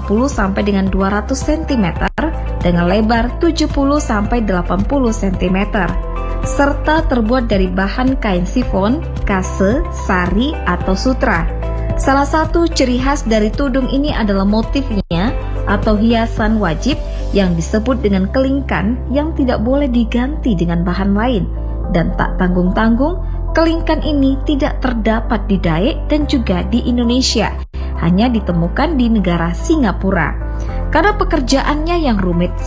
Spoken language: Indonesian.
sampai dengan 200 cm dengan lebar 70 sampai 80 cm, serta terbuat dari bahan kain sifon, kase, sari, atau sutra. Salah satu ciri khas dari tudung ini adalah motifnya atau hiasan wajib yang disebut dengan kelingkan yang tidak boleh diganti dengan bahan lain. Dan tak tanggung-tanggung, kelingkan ini tidak terdapat di Dayak dan juga di Indonesia, hanya ditemukan di negara Singapura. Karena pekerjaannya yang rumit